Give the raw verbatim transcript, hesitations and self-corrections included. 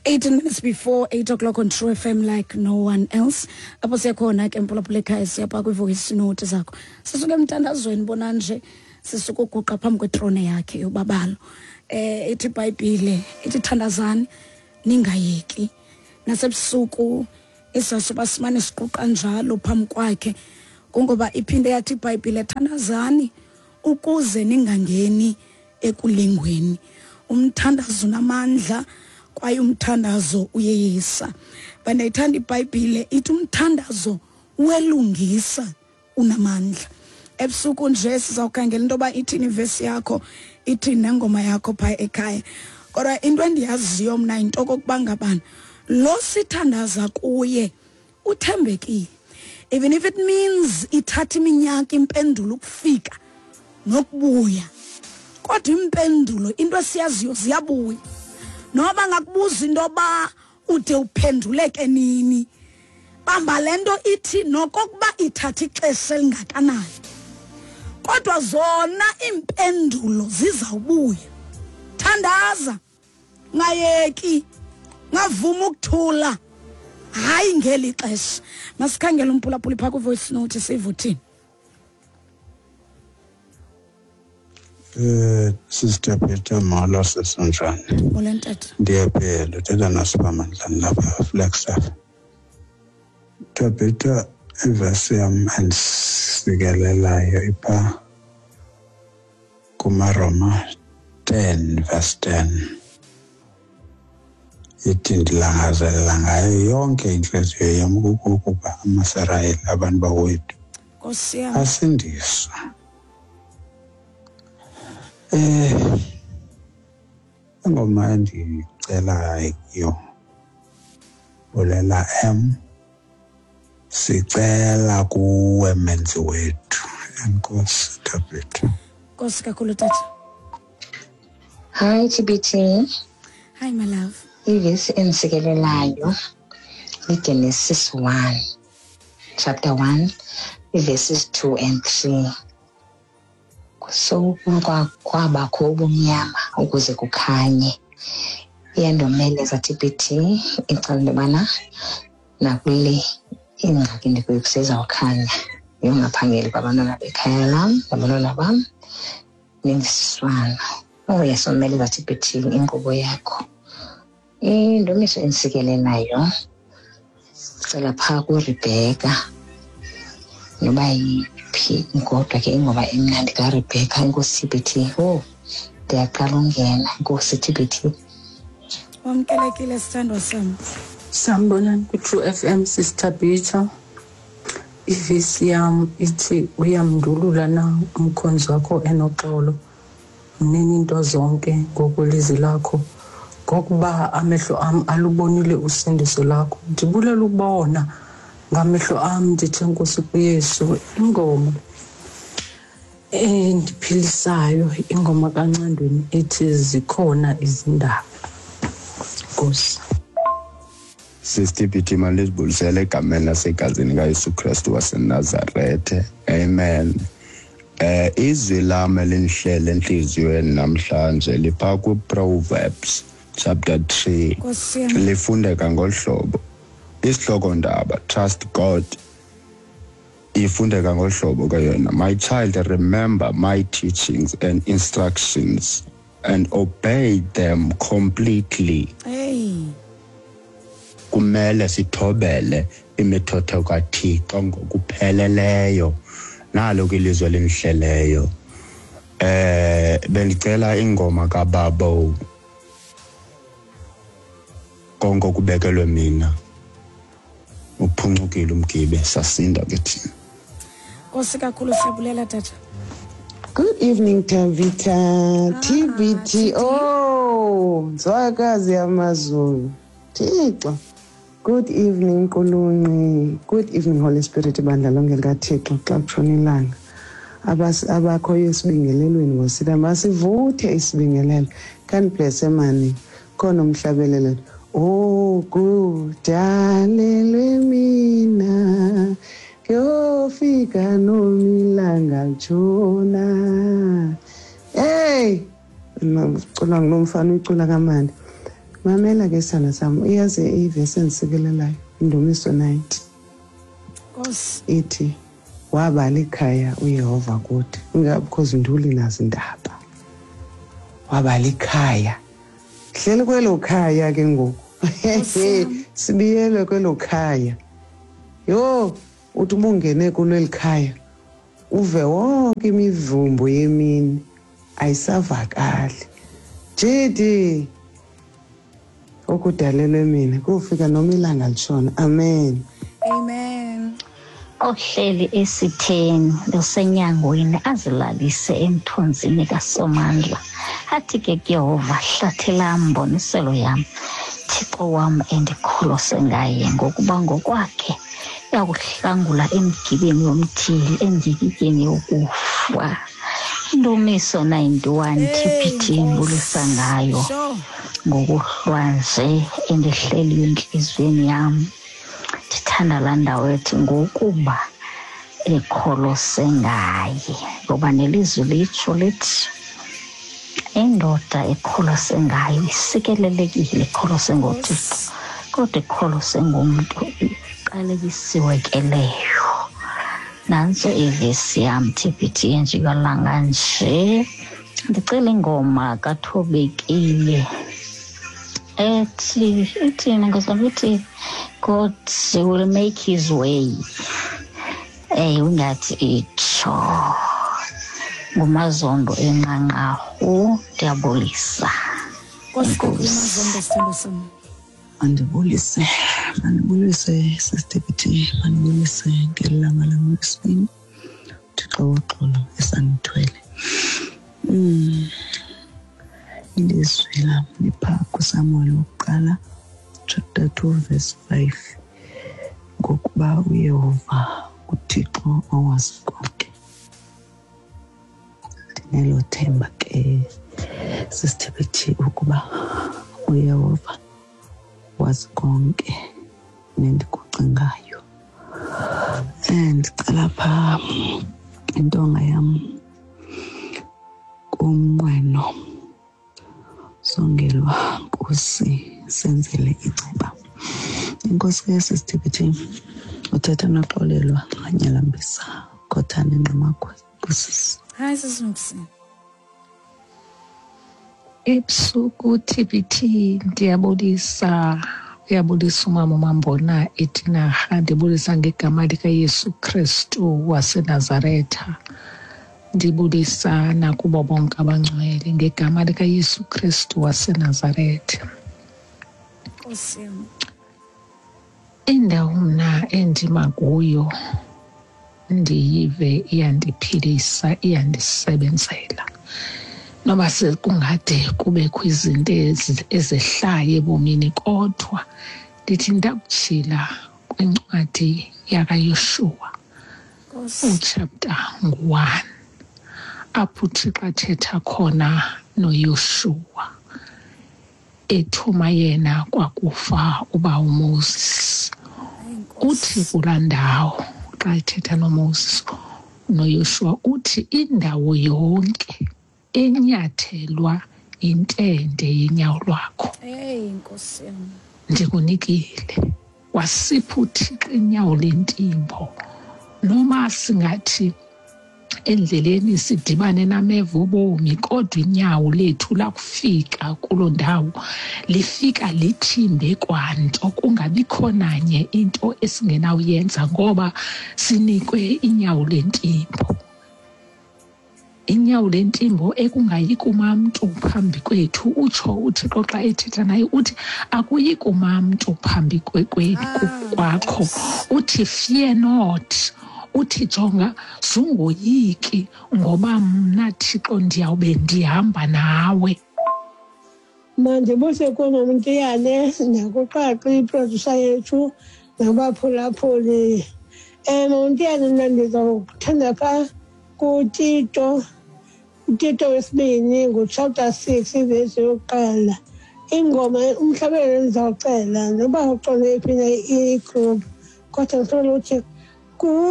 eighteen minutes before eight o'clock on True F M like no one else. Apho siyakhona ke Mpulapula ekhaya siyapha kwi-voice note zakho. Sisuke emthandazweni bona nje sisukuguqa phambi kwetrone yakhe yobabalo. Eh ithi iBhayibhile ithi thandazani ningayeki. Nasebusuku isasuba simane siquqa njalo phambi kwakhe. Kungoba iphinde yathi iBhayibhile thandazani ukuze ningangeni ekulengweni. Umthandazo namandla kwaye umthandazo uyeyisa. Bana ithanda iBhayibhile ithi umthandazo welungisa unamandla. Ebusuku nje sizawukhangela into ba ithi verse yakho ithi nengoma yakho pha ekhaya. Kodwa into endiyaziyo mina into kokuba ngabana lo sithandaza kuye uthembekile. Even if it means ithatha iminyaka impendulo ukufika nokubuya. Kodwa impendulo into esiyaziyo ziyabuya. Noba ngakubuza into ba ude uphenduleke nini. Bamba lento ithi nokokuba ithatha ixesha elingakanani. Kodwa zona impendulo zizawubuya. Thandaza ngayeki ngavuma ukuthula. Hayi ngeli xesha. Masikhangela umpulapuli pha ku voice note sivuthini. Eh Sister Peter Molo sesanjani. Olentata. Ndiyaphela uthetha nasibamandlani lapha Flagstaff. Peter evasi yam andisikelelayo ipha kumaRoma ten verse ten. Ithi ndilangazelela ngayo yonke inhliziyo yam ukuba amaSarayeli abantu bawethu Nkosi yami asindiswa. Eh ngoma endicela yo olela M sicela kuwe menzi wethu. Enkosi Tabitha. Nkosi kakhulu tata. Hi T B T. Hi my love. Ivesi ensikelelayo iGenesis one chapter one verses two and three. So kwabakho ubumnyama ukuze kukhanye. Iyandomeleza T B T icala lebana nakule ingxaki ndikuyikuseza ukhanya yongaphangeli kwabantwana bekhaya lam nabantwana bam nemvisiswana. Oh yasomeleza T B T inkqubo yakho. Indomiso ensikelelayo cela pha kuRebecca noba yiphi kodwa ke ingoma emnandi kaRebecca inkosi T B T. Oh ndiyaqala ungena inkosi T B T. Wamkelekile sithandwa sami. Sambonani ku-True F M Sister Peter. Ivesi yam ithi uyamndulula na umkhonzi wakho enoxolo mnini into zonke ngokwelizwi lakho ngokuba amehlo am alubonile usindiso lakho. Ndibulela ukubona ngamehlo am ndithi Nkosi kuYesu ingoma endiphilisayo ingoma kaNcandweni ethi zikhona izindaba. Nkosi. Sister Peter malizibulisele egameni lasegazini kaYesu Kristu waseNazarethe. Amen. Eh izwi lami elinhlele enhliziyweni namhlanje lipha ku-Proverbs chapter three. Lifundeka ngohlobo. Isihloko ndaba trust God. Ifundeka ngohlobo kayona. My child, remember my teachings and instructions and obey them completely. Hey. Kumele sithobele imithetho kaThixo ngokupheleleyo. Nalo kwilizwe elinhleleyo. Eh bendicela ingoma kaBabo konke kubekelwe mina. Uphunqukile umgibe sasinda ke thina. Nkosi kakhulu siyabulela tata. Good evening Tabitha. Ah, T B T. Oh, zwakazi yamazulu. Thixo. Good evening Nkulunkulu. Good evening Holy Spirit ibandla lonke likaThixo xa kutshona ilanga. Abas abakho yesibingelelweni ngosida masivuthe isibingelelo. Can bless emani khona umhlabelelo. Oh kudalelwe mina yofika nomilanga litshona. Hey ngicula ngomfana ucula kamandi. Mamela ke sana sam, iyazi ivesi endisekelelayo, Indumiso ninety. Nkosi. Ithi, wabala ikhaya uYehova kuthi, because nduli nazo indaba. Wabala ikhaya. Hleli kwelo khaya ke ngoku. Sibiyele kwelo khaya. Yo, uthi ubungene kuleli khaya. Uve wonke imivumbo yemini ayisavakali. Jidi. Okudalelwe mina kufika noma ilanga litshona. Amen. Amen. Ohleli esitheni losenyangweni azilalise emthunzini kaSomandla. Athi ke Yehova hlathela mboniselo yam. Thixo wam endikhulose ngaye ngokuba ngokwakhe yakuhlangula emgibeni yomthili endikityeni yokufa. Indumiso ninety-one T P T mbulisa ngayo ngokuhlwanze endihleli enhliziyweni yam. Ndithanda laa ndawo ethi ngokuba ekholose ngaye, ngoba nelizwi litsho lithi indoda ekholose ngayo isikelelekile, ekholose ngoThixo, kodwa ekholose ngumntu iqalekisiwe ke leyo. Nantso ivesi yam T P T enjikalanga nje. Ndicela ingoma kaThobekile ethi ithini ngazamithi God will make his way. Eh ungathi itsho ngumazondo enqanqahu. Ndiyabulisa. Nkosi sithando sami. Andibulise, andibulise Sister T P T, andibulise ngelanga lam lesibini. Thixo waxolo esandithwele. Mm. Ilizwi lam lipha kuSamuel wokuqala chapter two verse five. Ngokuba uYehova uThixo owazi konke. Ndinelo themba ke Sister T P T ukuba uYehova wazi konke nendikucingayo. And ndicela pha intonga yam kumnqweno songelwa Nkosi senzele iceba. Inkosi yesiSister T P T uthetha noxolelwa anyalambisa khothane nqamakho kusisi. Hayi sisinokusi. Ebusuku T P T ndiyabulisa, uyabulisa umama uMambona eTinarha, ndibulisa ngegama likaYesu Kristu waseNazaretha. Ndibulisa nakubo bonke abangcwele ngegama likaYesu Kristu waseNazaretha. Nkosi. Indawo mna endima kuyo ndiyive iyandiphilisa, iyandisebenzela. Noba sekungade kubekho izinto ezehlayo ebomini, kodwa ndithi ndakutshila kwincwadi yakaYoshua uchapter one apho uThixo athetha khona noYoshua ethuma yena kwakufa uba uMoses. Uthi kulaa ndawo xa ethetha noMoses noYoshua uthi indawo yonke enyathelwa intende yenyawo lwakho Hey Nkosi yami. ndikunikile. Wasipha uThixo inyawo lentimbo. Noma singathi endleleni sidibane nameva ubomi, kodwa inyawo lethu lakufika kuloo ndawo lifika lithimbe kwanto, kungabikho nanye into esingenawuyenza ngoba sinikwe inyawo lentimbo. Inyawo lentimbo ekungayikuma mntu phambi kwethu. Utsho uThixo xa ethetha naye uthi akuyikuma mntu phambi kwakho. Uthi fear not. Uthi jonga sungoyiki ngoba mna Thixo ndiyawube ndihamba nawe. Mandibuse kunoMntiyane nakuqaqi iproducer yethu nabaphulaphuli. Um uMntiyane mna ndizawuthanda phaa kuTito. uTito wesibini nguchapter six ivesi yokuqala. Ingoma umhlabelelo endizawucela noba uxole phi na i-group kodwa ngifuna uthi